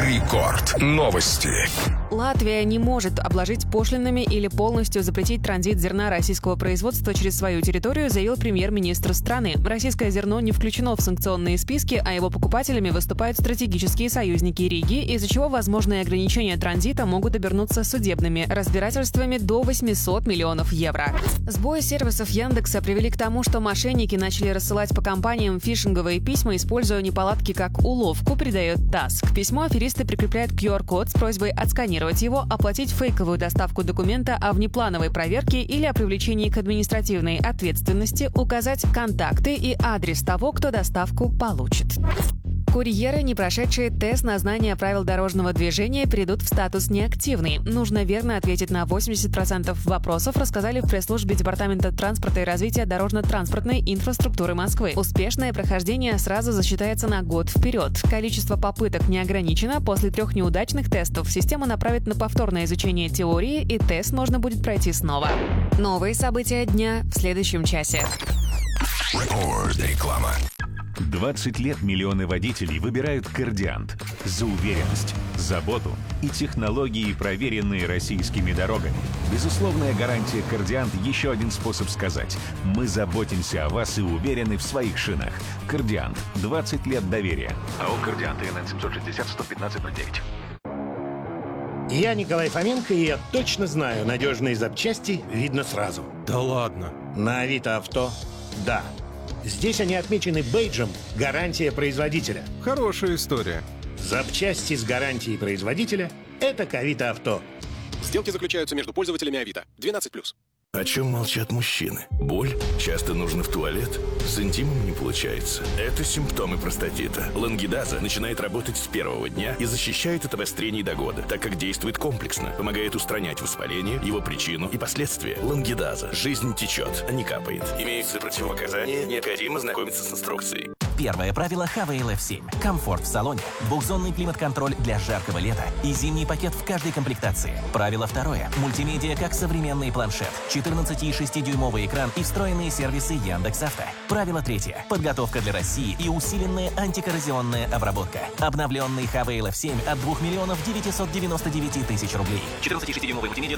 Рекорд. Новости. Латвия не может обложить пошлинами или полностью запретить транзит зерна российского производства через свою территорию, заявил премьер-министр страны. Российское зерно не включено в санкционные списки, а его покупателями выступают стратегические союзники Риги, из-за чего возможные ограничения транзита могут обернуться судебными разбирательствами до 800 миллионов евро. Сбои сервисов Яндекса привели к тому, что мошенники начали рассылать по компаниям фишинговые письма, используя неполадки как уловку, передает ТАСС. К письму аферисты прикрепляют QR-код с просьбой отсканировать его, оплатить фейковую доставку документа о внеплановой проверке или о привлечении к административной ответственности, указать контакты и адрес того, кто доставку получит. Курьеры, не прошедшие тест на знание правил дорожного движения, перейдут в статус неактивный. Нужно верно ответить на 80% вопросов, рассказали в пресс-службе Департамента транспорта и развития дорожно-транспортной инфраструктуры Москвы. Успешное прохождение сразу засчитается на год вперед. Количество попыток не ограничено. После 3 неудачных тестов система направит на повторное изучение теории, и тест можно будет пройти снова. Новые события дня в следующем часе. Реклама. 20 лет миллионы водителей выбирают Кордиант за уверенность, заботу и технологии, проверенные российскими дорогами. Безусловная гарантия Кордиант – еще один способ сказать: мы заботимся о вас и уверены в своих шинах. Кордиант. 20 лет доверия. АО «Кордиант», ИНН 760-115-09. Я Николай Фоменко, и я точно знаю, надежные запчасти видно сразу. Да ладно. На Авито Авто – да. Здесь они отмечены бейджем «Гарантия производителя». Хорошая история. Запчасти с гарантией производителя – это к Авито Авто. Сделки заключаются между пользователями Авито. 12+. О чем молчат мужчины? Боль? Часто нужно в туалет? С интимом не получается. Это симптомы простатита. Лангидаза начинает работать с первого дня и защищает от обострений до года, так как действует комплексно, помогает устранять воспаление, его причину и последствия. Лангидаза. Жизнь течет, а не капает. Имеются противопоказания, необходимо ознакомиться с инструкцией. Первое правило Хавейл F7. Комфорт в салоне, двухзонный климат-контроль для жаркого лета и зимний пакет в каждой комплектации. Правило второе. Мультимедиа как современный планшет, 14,6-дюймовый экран и встроенные сервисы Яндекс.Авто. Правило третье. Подготовка для России и усиленная антикоррозионная обработка. Обновленный Хавейл F7 от 2 999 000 рублей. 14,6-дюймовый мультимедиа